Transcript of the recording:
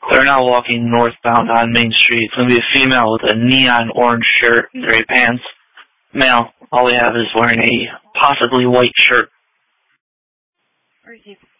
They're now walking northbound on Main Street. It's going to be a female with a neon orange shirt and gray pants. Male, all we have is wearing a possibly white shirt. Receive